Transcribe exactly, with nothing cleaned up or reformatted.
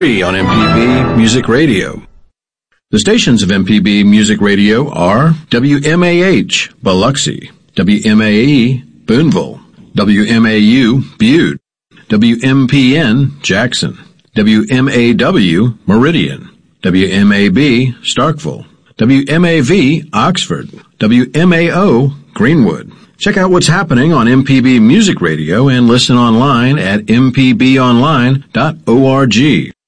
on M P B Music Radio. The stations of M P B Music Radio are W M A H, Biloxi, W M A E, Boonville, W M A U, Butte, W M P N, Jackson, W M A W, Meridian, W M A B, Starkville, W M A V, Oxford, W M A O, Greenwood. Check out what's happening on M P B Music Radio and listen online at m p b online dot org.